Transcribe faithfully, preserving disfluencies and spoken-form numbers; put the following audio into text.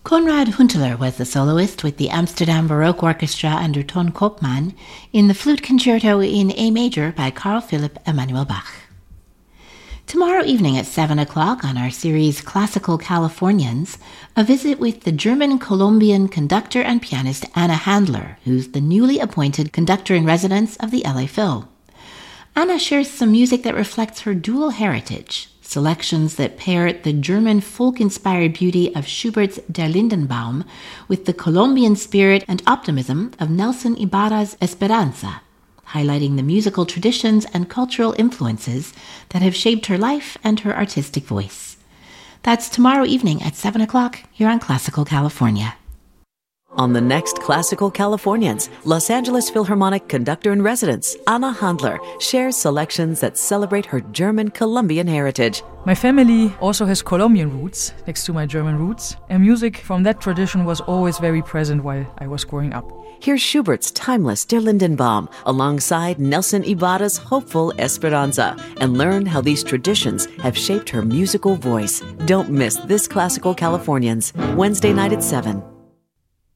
Konrad Huntelaar was the soloist with the Amsterdam Baroque Orchestra under Ton Koopman in the Flute Concerto in A Major by Carl Philipp Emanuel Bach. Tomorrow evening at seven o'clock on our series Classical Californians, a visit with the German-Colombian conductor and pianist Anna Handler, who's the newly appointed conductor-in-residence of the L A Phil. Anna shares some music that reflects her dual heritage, selections that pair the German folk-inspired beauty of Schubert's Der Lindenbaum with the Colombian spirit and optimism of Nelson Ibarra's Esperanza, highlighting the musical traditions and cultural influences that have shaped her life and her artistic voice. That's tomorrow evening at seven o'clock here on Classical California. On the next Classical Californians, Los Angeles Philharmonic conductor-in-residence Anna Handler shares selections that celebrate her German-Colombian heritage. My family also has Colombian roots next to my German roots, and music from that tradition was always very present while I was growing up. Here's Schubert's timeless Der Lindenbaum alongside Nelson Ibarra's hopeful Esperanza, and learn how these traditions have shaped her musical voice. Don't miss this Classical Californians, Wednesday night at seven.